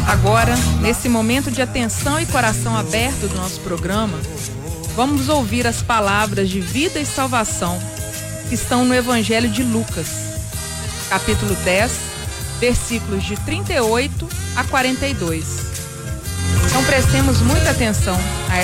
Agora, nesse momento de atenção e coração aberto do nosso programa, vamos ouvir as palavras de vida e salvação que estão no Evangelho de Lucas, capítulo 10, versículos de 38 a 42. Então prestemos muita atenção a